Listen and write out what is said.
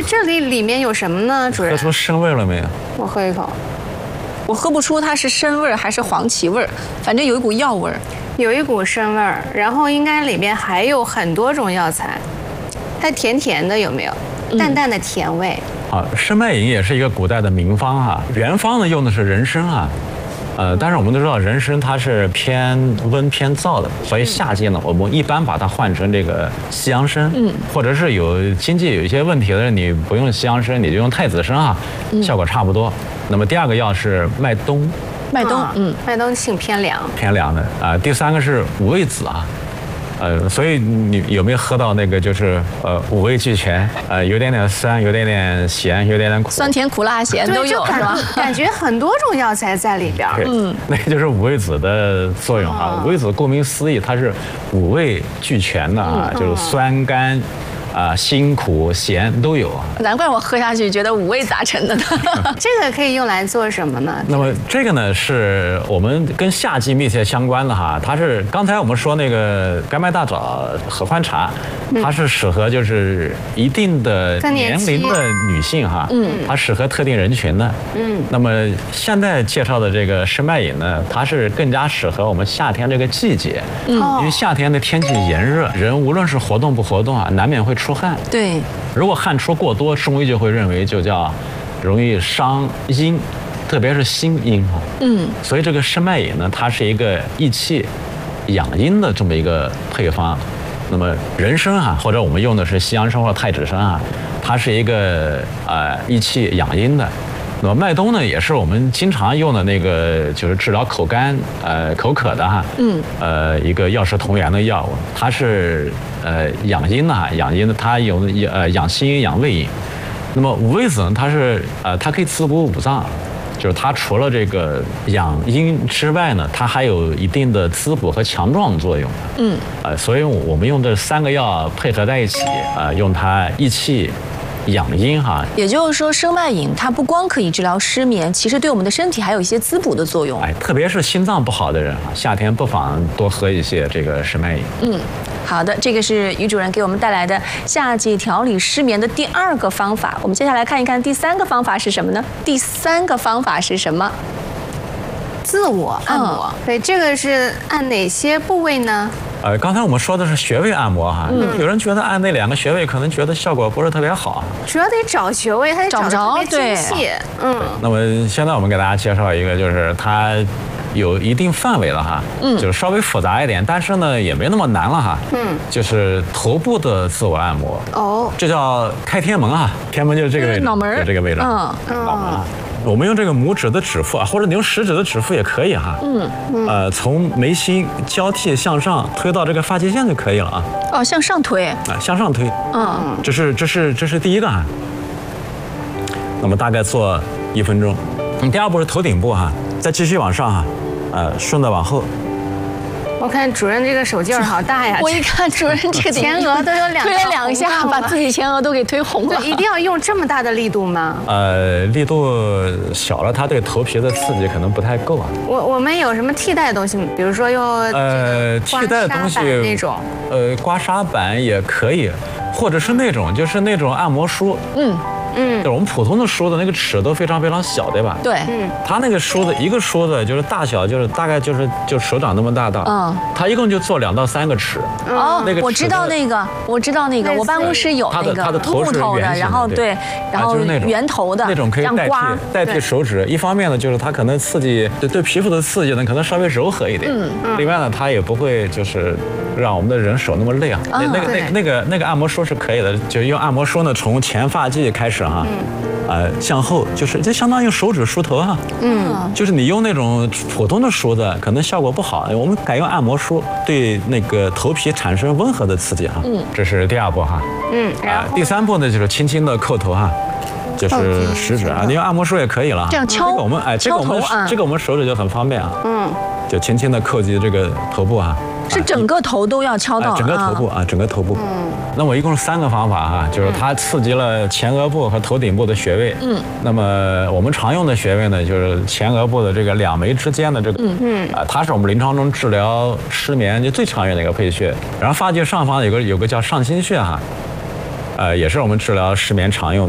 以这里面有什么呢，主任？ 喝出生味了没有？ 我喝一口， 我喝不出它是参味儿还是黄芪味儿，反正有一股药味儿。 有一股生味儿，然后应该里面还有很多种药材，它甜甜的，有没有？淡淡的甜味。 啊，生脉饮也是一个古代的名方啊，原方呢用的是人参啊。但是我们都知道人参它是偏温偏燥的，所以夏季呢，我们一般把它换成这个西洋参，或者是有经济有一些问题的人，你不用西洋参，你就用太子参啊，效果差不多。那么第二个药是麦冬， 麦冬， 麦冬性偏凉， 偏凉的啊。第三个是五味子啊。所以你有没有喝到那个就是五味俱全，有点点酸，有点点咸，有点点苦， 酸甜苦辣咸都有，是吧？ 感觉很多种药材在里边。 那个就是五味子的作用啊。五味子顾名思义，它是五味俱全的啊，就是酸甘。辛苦咸都有啊， 难怪我喝下去觉得五味杂陈的呢。 这个可以用来做什么呢？ 那么这个呢，是我们跟夏季密切相关的哈。它是刚才我们说那个甘麦大枣合欢茶，它是适合就是一定的年龄的女性哈，它适合特定人群的。那么现在介绍的这个生脉饮呢，它是更加适合我们夏天这个季节，因为夏天的天气炎热，人无论是活动不活动啊，难免会出汗。 对， 如果汗出过多，中医就会认为就叫容易伤阴，特别是心阴啊。所以这个生脉饮呢，它是一个益气养阴的这么一个配方。那么人参啊，或者我们用的是西洋参或者太子参啊，它是一个益气养阴的。那么麦冬呢，也是我们经常用的那个，就是治疗口干、口渴的哈，一个药食同源的药物，它是养阴的哈，养阴的，它有养心养胃阴。那么五味子呢，它是它可以滋补五脏，就是它除了这个养阴之外呢，它还有一定的滋补和强壮的作用。所以我们用这三个药配合在一起，用它益气。养阴哈， 也就是说，生脉饮它不光可以治疗失眠，其实对我们的身体还有一些滋补的作用。 特别是心脏不好的人啊，夏天不妨多喝一些这个生脉饮。 好的，这个是于主任给我们带来的夏季调理失眠的第二个方法。我们接下来看一看第三个方法是什么呢？第三个方法是什么？ 自我按摩。对，这个是按哪些部位呢？ 刚才我们说的是穴位按摩哈，有人觉得按那两个穴位可能觉得效果不是特别好， 主要得找穴位，还得找着对。 那么现在我们给大家介绍一个，就是它有一定范围了哈，就是稍微复杂一点，但是呢也没那么难了哈，就是头部的自我按摩。这叫开天门啊，天门就是这个位置， 脑门， 就这个位置，脑门啊。我们用这个拇指的指腹啊，或者你用食指的指腹也可以哈。从眉心交替向上推到这个发际线就可以了啊。 向上推。 向上推。这是第一个哈。那么大概做1分钟。第二步是头顶部哈，再继续往上哈，顺着往后。 我看主任这个手劲儿好大呀！ 我一看主任这个前额都有推了2下，把自己前额都给推红了。 一定要用这么大的力度吗？ 力度小了，它对头皮的刺激可能不太够啊。 我们有什么替代的东西吗？比如说用替代的东西那种， 刮痧板也可以，或者是那种就是那种按摩梳。我们普通的梳子那个尺都非常非常小，对吧？ 对。 它那个梳子一个梳子就是大小就是大概就手掌那么大。它一共就做2到3个尺。那个我知道那个，我办公室有那个它的头是圆形的， 然后对，然后圆头的那种可以代替手指。一方面呢，就是它可能刺激对皮肤的刺激呢，可能稍微柔和一点。另外呢，它也不会就是让我们的人手那么累啊。那个按摩梳是可以的，就用按摩梳呢，从前发际开始。向后就相当于手指梳头哈。就是你用那种普通的梳子可能效果不好，我们改用按摩梳，对那个头皮产生温和的刺激哈。这是第2步哈。第3步呢就是轻轻的扣头哈，就是食指啊，你用按摩梳也可以了。 这样敲。 这个我们手指就很方便啊。就轻轻的扣击这个头部哈。 是整个头都要敲到。 整个头部啊，整个头部。那我一共是3个方法哈，就是它刺激了前额部和头顶部的穴位。那么我们常用的穴位呢，就是前额部的这个2眉之间的这个。它是我们临床中治疗失眠就最常用的一个配穴。然后发际上方有个叫上心穴哈，也是我们治疗失眠常用的。